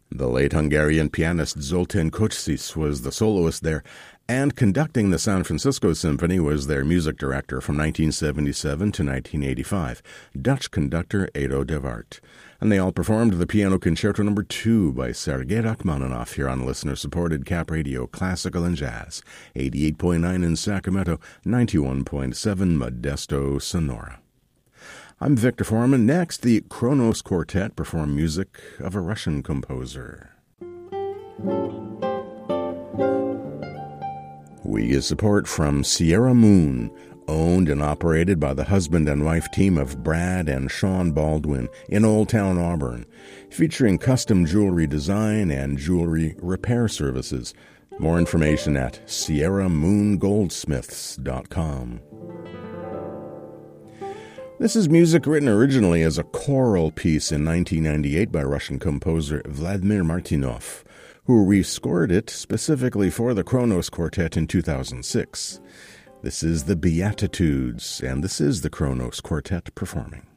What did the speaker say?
The late Hungarian pianist Zoltán Kocsis was the soloist there, and conducting the San Francisco Symphony was their music director from 1977 to 1985, Dutch conductor Edo de Waart. And they all performed the Piano Concerto No. 2 by Sergei Rachmaninoff here on listener-supported Cap Radio Classical and Jazz, 88.9 in Sacramento, 91.7 Modesto, Sonora. I'm Victor Foreman. Next, the Kronos Quartet perform music of a Russian composer. We get support from Sierra Moon, owned and operated by the husband and wife team of Brad and Sean Baldwin in Old Town Auburn, featuring custom jewelry design and jewelry repair services. More information at sierramoongoldsmiths.com. This is music written originally as a choral piece in 1998 by Russian composer Vladimir Martynov, who rescored it specifically for the Kronos Quartet in 2006. This is the Beatitudes, and this is the Kronos Quartet performing.